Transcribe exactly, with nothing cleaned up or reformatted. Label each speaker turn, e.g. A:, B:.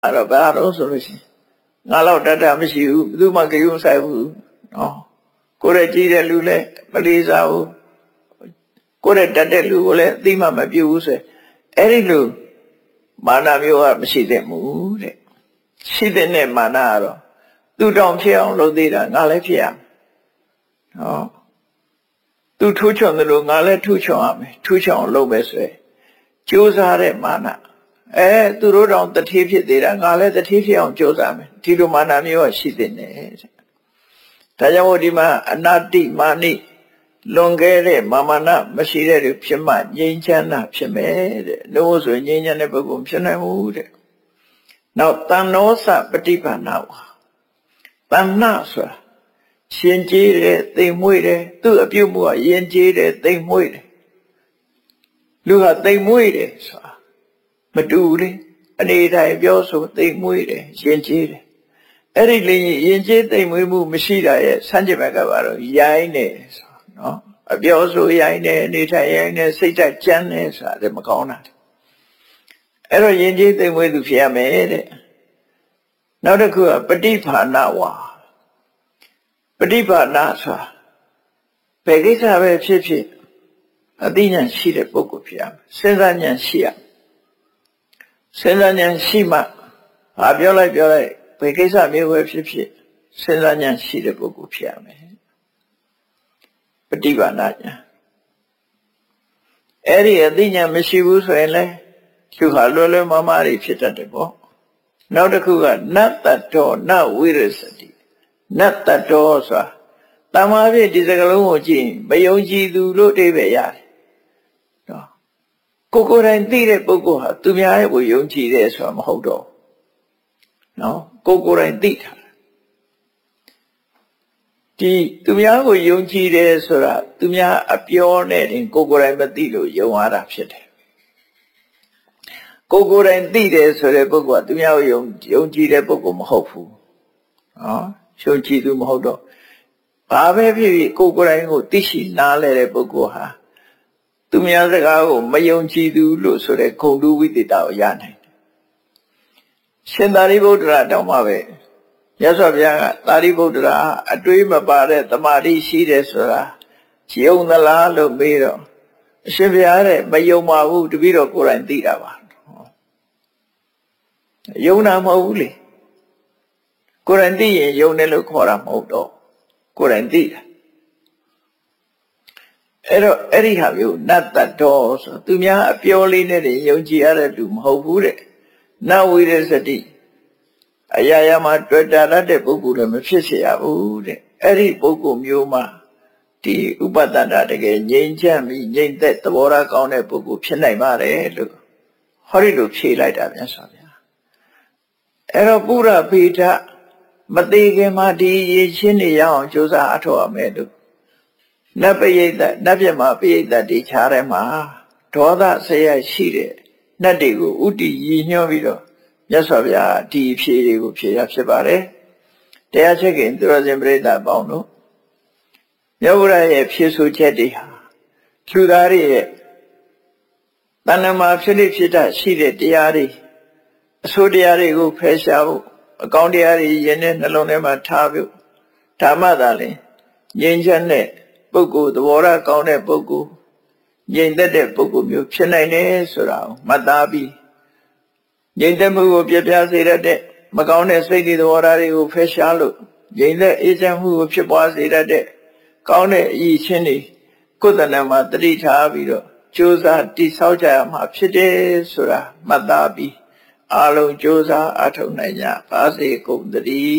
A: တော့ဘာလို့ဆိုလို့ရှိရင်ငါတော့တတ်တာမရှိဘူးဘယ်သူမှကြုံဆိုင်ဘူးနော်ကိုယ်ရဲ့ကြီးတဲ့လူလည်းမလေးစားဘူးကိုယ်ရဲ့တတ်တဲ့လူကိုလည်းအသိမှမပြုဘူးဆိုအဲ့ဒီလိုမာနမျိုးကမရှိသင့်ဘူးတဲ့ရှိတဲ့မာနကတော့သူတောင်ဖြစ်အောင်လုပ်သေးတာငါလည်းဖြစ်ရမယ်နော်သူထူးချွန်တယ်လို့ငါလည်းထူးချွန်ရမယ်ထူးချွန်အောင်လုပ်မယ်ဆိုရင်ကြိုးစားတဲ့မာနအဲသူတို့တောင်တတိဖြစ်သေးတာငါလည်းတတိဖြစ်အောင်ကြိုးစားမယ်ဒီလိုမာနမျိုးကရှိသင့်တယ်တဲ့ဒါကြောင့်မို့ဒီမှာအနာတိမာနိလွန်ခဲ့တဲ့မာမနာမရှိတဲ့သူဖြစ်မှငြိမ်းချမ်းတာဖြစ်မယ်တဲ့လို့ဆိုငြိမ်းချမ်းတဲ့ပုဂ္ဂိုလ်ဖြစ်နိုင်ဘူးတဲ့နောက်တဏ္ဍောစပฏิပန္နဝါတဏ္ဏဆိုတာရှင်ကျေးတယ်သိမ်မွေ့တယ်သူ့အပြုတ်မှုကယဉ်ကျေးတယ်သိမ်မွေ့တယ်လူကသိမ်မွေ့တယ်ဆိုတာမတူလေအနေတိုင်းပြောဆိုသိမ်မွေ့တယ်ယဉ်ကျေးတယ်အဲ့ဒီလေယဉ်ကျေးသိမ်မွေ့မှုမရှိတာရဲ့ဆန့်ကျင်ဘက်ကပါတော့ရိုင်းတယ်ဆိုနော်အပြောဆိုရိုင်းတယ်အနေထိုင်ရိုင်းတယ်စိတ်ဓာတ်ကြမ်းတယ်ဆိုတာလည်းမကောင်းတာအဲ့တော့ယဉ်ကျေးသိမ်မွေ့သူဖြစ်ရမယ်တဲ့နောက်တစ်ခုကပฏิภาณဝါပฏิภาณဆိုတာဘယ်ကိစ္စပဲဖြစ်ဖြစ်အသိဉာဏ်ရှိတဲ့ပုဂ္ဂိုလ်ဖြစ်ရမယ်စဉ်းစားဉာဏ်ရှိရစဉ်းစားဉာဏ်ရှိမှဘာပြောလိုက်ပြောလိုက်ဘယ်ကိစ္စမျိုးပဲဖြစ်ဖြစ်စဉ်းစားဉာဏ်ရှိတဲ့ပုဂ္ဂိုလ်ဖြစ်ရမယ်ပฏิภาณဉာဏ်အဲ့ဒီအသိဉာဏ်မရှိဘူးဆိုရင်လည်းသူဟာလွယ်လွယ်မမားတွေဖြစ်တတ်တယ်ပေါ့နောက်တစ်ခုကနတ္တတောနဝိရစတိနတ္တတောဆိုတာတမာပြည့်ဒီစကားလုံးကိုကြည့်မယုံကြည်သူလို့အဓိပ္ပာယ်ရတယ်နော်ကိုကိုယ်တိုင်သိတဲ့ပုဂ္ဂိုလ်ဟာသူများရဲ့ကိုယုံကြည်တယ်ဆိုတာမဟုတ်တော့နော်ကိုကိုယ်တိုင်သိတာဒီသူများကိုယုံကြည်တယ်ဆိုတာသူများအပြောနဲ့တင်ကိုကိုယ်တိုင်မသိလို့ယုံရတာဖြစ်တယ်ကိုကိုယ်တိုင်သိတယ်ဆိုတဲ့ပုဂ္ဂိုလ်ကသူများကိုယုံယုံကြည်တဲ့ပုဂ္ဂိုလ်မဟုတ်ဘူးနော်ယုံကြည်သူမဟုတ်တော့ဘာပဲဖြစ်ဖြစ်ကိုကိုယ်တိုင်ကိုသိရှိနားလဲတဲ့ပုဂ္ဂိုလ်ဟာသူများစကားကိုမယုံကြည်သူလို့ဆိုတဲ့ဂုဏ်တူဝိသေသကိုရနိုင်တယ်ရှင်သာရိပုတ္တရာတောင်းမှပဲမြတ်စွာဘုရားကသာရိပုတ္တရာအတွေးမပါတဲ့တမာတိရှိတယ်ဆိုတာယုံသလားလို့မေးတော့အရှင်ဘုရားတဲ့မယုံပါဘူးတပည့်တော်ကိုယ်တိုင်သိတာပါယုံတာမဟုတ်ဘူးလေကိုယ်တိုင်သိရင်ယုံတယ်လို့ခေါ်တာမဟုတ်တော့ကိုယ်တိုင်သိတာအဲ့တော့အဲ့ဒီဟာမျိုးနတ္တတောဆိုသူများအပြောလေးနဲ့ယုံကြည်ရတဲ့လူမဟုတ်ဘူးတဲ့နဝိရစတိအရာရာမှာတွေ့တာတဲ့ပုဂ္ဂိုလ်လည်းမဖြစ်เสียရဘူးတဲ့အဲ့ဒီပုဂ္ဂိုလ်မျိုးမှာဒီဥပဒနာတကယ်ငြိမ်းချမ်းပြီးငြိမ်သက်သဘောထားကောင်းတဲ့ပုဂ္ဂိုလ်ဖြစ်နိုင်ပါတယ်လို့ဟောဒီလိုဖြေလိုက်တာပြန်ဆိုဗျာအဲ့တော့ပုရဖေထမသေးခင်မှာဒီရေချင်းတွေရအောင်ကြိုးစားအထောက်အမယ်လို့နတ်ပရိသတ်နတ်ပြမပရိသတ်တွေခြားထဲမှာဒေါသဆရာရှိတဲ့နတ်တွေကိုဥတီရည်ညွှန်းပြီးတော့မြတ်စွာဘုရားဒီဖြေတွေကိုဖြေရဖြစ်ပါတယ်တရားချက်ခင်သူတော်စင်ပရိသတ်ပေါင်းတို့မြတ်ဗုဒ္ဓရဲ့ဖြေဆိုချက်တွေဟာလူသားတွေရဲ့တဏ္ဍမှာဖြစ်နေဖြစ်တာရှိတဲ့တရားတွေအဆိုးတရားတွေကိုဖယ်ရှားဖို့အကောင်းတရားတွေယဉ်တဲ့နှလုံးထဲမှာထားဖို့ဓမ္မသာလင်ငြိမ်းချမ်းတဲ့ပုဂ္ဂိုလ်သဘောထားကောင်းတဲ့ပုဂ္ဂိုလ်ငြိမ်သက်တဲ့ပုဂ္ဂိုလ်မျိုးဖြစ်နိုင်တယ်ဆိုတာကိုမှတ်သားပြီးငြိမ်သက်မှုကိုပြပြစေတတ်တဲ့မကောင်းတဲ့စိတ်တွေသဘောထားတွေကိုဖယ်ရှားလို့ငြိမ်သက်အေးချမ်းမှုကိုဖြစ်ပွားစေတတ်တဲ့ကောင်းတဲ့အရည်ချင်းတွေကိုယ်တဏ္ဍမှာတတိထားပြီးတော့ကြိုးစားတိဆောက်ကြရမှာဖြစ်တယ်ဆိုတာမှတ်သားပြီးအားလုံးကြိုးစားအထောက်နိုင်ကြပါစေကုန်သတည်း